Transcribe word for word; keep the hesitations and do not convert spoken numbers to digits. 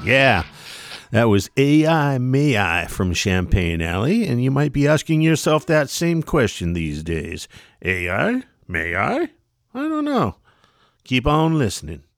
Yeah, that was A I May I from Champagne Alley, and you might be asking yourself that same question these days. A I? May I? I don't know. Keep on listening.